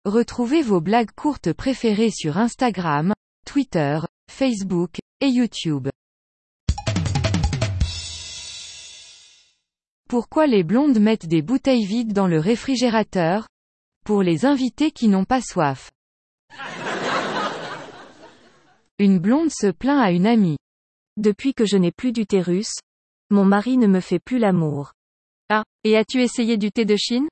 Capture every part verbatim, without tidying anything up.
Retrouvez vos blagues courtes préférées sur Instagram, Twitter, Facebook, et YouTube. Pourquoi les blondes mettent des bouteilles vides dans le réfrigérateur? Pour les invités qui n'ont pas soif. Une blonde se plaint à une amie. Depuis que je n'ai plus d'utérus, mon mari ne me fait plus l'amour. Ah, et as-tu essayé du thé de Chine?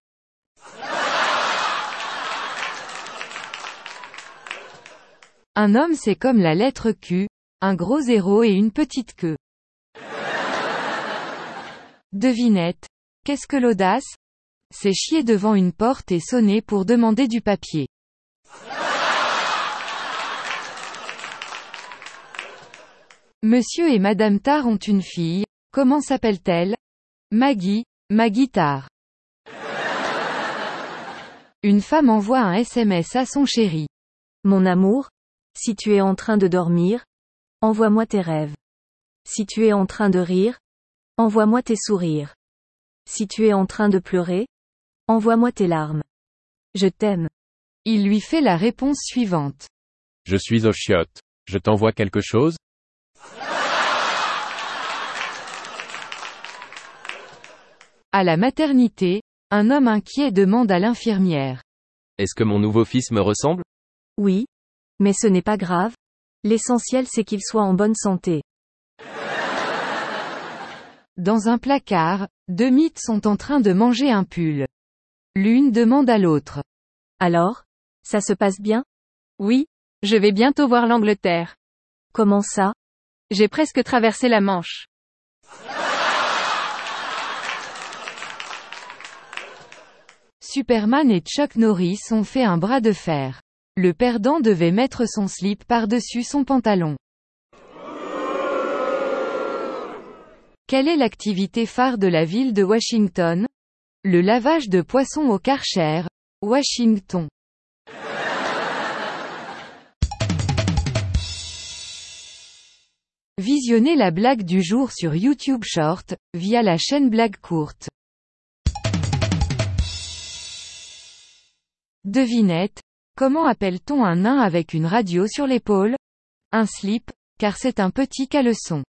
Un homme c'est comme la lettre Q, un gros zéro et une petite queue. Devinette. Qu'est-ce que l'audace? C'est chier devant une porte et sonner pour demander du papier. Monsieur et Madame Tard ont une fille, comment s'appelle-t-elle? Maggie, Maggie Tard. Une femme envoie un S M S à son chéri. Mon amour, si tu es en train de dormir, envoie-moi tes rêves. Si tu es en train de rire, envoie-moi tes sourires. Si tu es en train de pleurer, envoie-moi tes larmes. Je t'aime. Il lui fait la réponse suivante. Je suis aux chiottes. Je t'envoie quelque chose? À la maternité, un homme inquiet demande à l'infirmière. Est-ce que mon nouveau fils me ressemble? Oui. Mais ce n'est pas grave. L'essentiel c'est qu'il soit en bonne santé. Dans un placard, deux mythes sont en train de manger un pull. L'une demande à l'autre. Alors? Ça se passe bien? Oui, je vais bientôt voir l'Angleterre. Comment ça? J'ai presque traversé la Manche. Superman et Chuck Norris ont fait un bras de fer. Le perdant devait mettre son slip par-dessus son pantalon. Quelle est l'activité phare de la ville de Washington? Le lavage de poissons au Karcher, Washington. Visionnez la blague du jour sur YouTube Short, via la chaîne Blague Courte. Devinette. Comment appelle-t-on un nain avec une radio sur l'épaule? Un slip, car c'est un petit caleçon.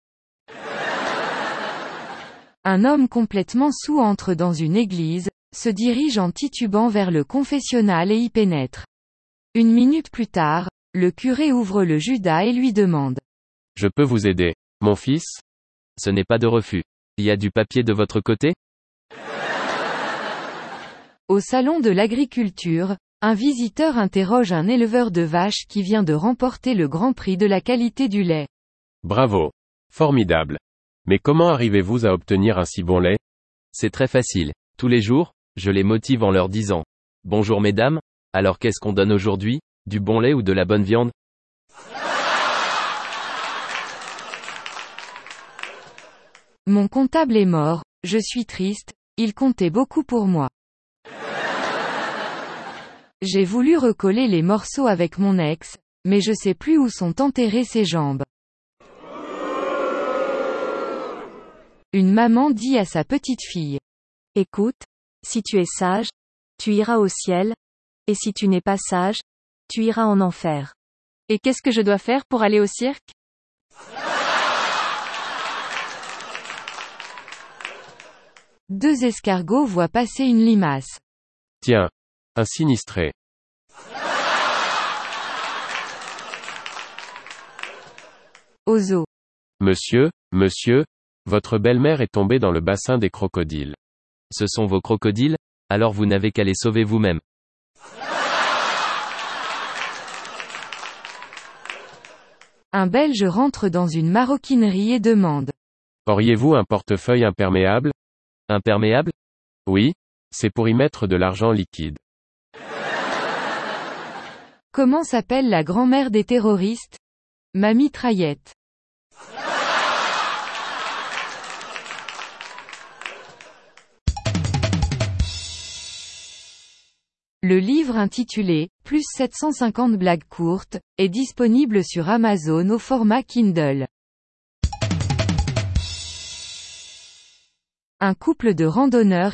Un homme complètement saoul entre dans une église, se dirige en titubant vers le confessionnal et y pénètre. Une minute plus tard, le curé ouvre le Judas et lui demande. Je peux vous aider, mon fils? Ce n'est pas de refus. Il y a du papier de votre côté? Au salon de l'agriculture, un visiteur interroge un éleveur de vaches qui vient de remporter le Grand Prix de la qualité du lait. Bravo. Formidable. Mais comment arrivez-vous à obtenir un si bon lait? C'est très facile. Tous les jours, je les motive en leur disant. Bonjour mesdames, alors qu'est-ce qu'on donne aujourd'hui? Du bon lait ou de la bonne viande? Mon comptable est mort, je suis triste, il comptait beaucoup pour moi. J'ai voulu recoller les morceaux avec mon ex, mais je sais plus où sont enterrées ses jambes. Une maman dit à sa petite fille. Écoute, si tu es sage, tu iras au ciel, et si tu n'es pas sage, tu iras en enfer. Et qu'est-ce que je dois faire pour aller au cirque? Deux escargots voient passer une limace. Tiens. Un sinistré. Au zoo. Monsieur, monsieur, votre belle-mère est tombée dans le bassin des crocodiles. Ce sont vos crocodiles? Alors vous n'avez qu'à les sauver vous-même. Un Belge rentre dans une maroquinerie et demande. Auriez-vous un portefeuille imperméable? Imperméable? Oui, c'est pour y mettre de l'argent liquide. Comment s'appelle la grand-mère des terroristes? Ma mitraillette. Le livre intitulé « Plus sept cent cinquante blagues courtes » est disponible sur Amazon au format Kindle. Un couple de randonneurs